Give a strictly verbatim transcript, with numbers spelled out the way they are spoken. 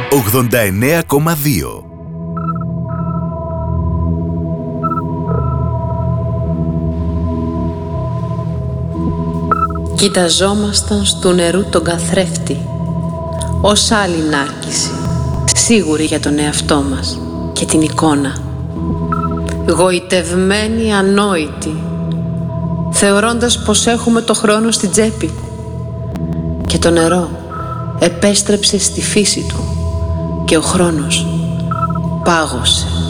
ογδόντα εννέα κόμμα δύο. Κοιταζόμασταν στου νερού τον καθρέφτη, ως άλλη νάρκηση, σίγουροι για τον εαυτό μας και την εικόνα. Γοητευμένοι, ανόητοι, θεωρώντας πως έχουμε το χρόνο στην τσέπη. Και το νερό επέστρεψε στη φύση του και ο χρόνος πάγωσε.